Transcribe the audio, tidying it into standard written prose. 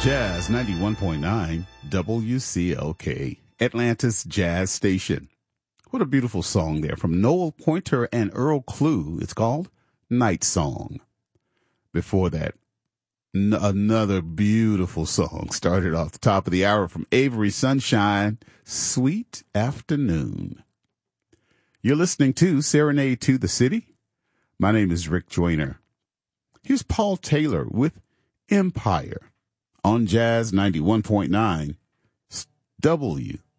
Jazz 91.9 WCLK, Atlanta's Jazz Station. What a beautiful song there from Noel Pointer and Earl Klugh. It's called Night Song. Before that, another beautiful song started off the top of the hour from Avery Sunshine, Sweet Afternoon. You're listening to Serenade to the City. My name is Rick Joyner. Here's Paul Taylor with Empire on Jazz 91.9 WCLK.